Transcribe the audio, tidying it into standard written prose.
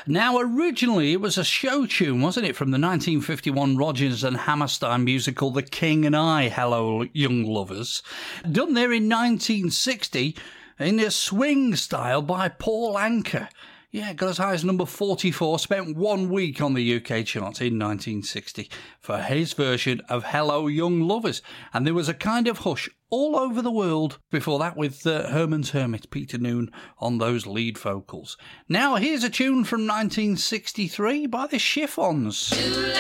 Now, originally it was a show tune, wasn't it, from the 1951 Rodgers and Hammerstein musical The King and I, Hello Young Lovers, done there in 1960 in a swing style by Paul Anka. Yeah, got as high as number 44, spent 1 week on the UK charts in 1960 for his version of Hello Young Lovers. And there was a kind of hush all over the world before that with Herman's Hermit, Peter Noone on those lead vocals. Now here's a tune from 1963 by the Chiffons.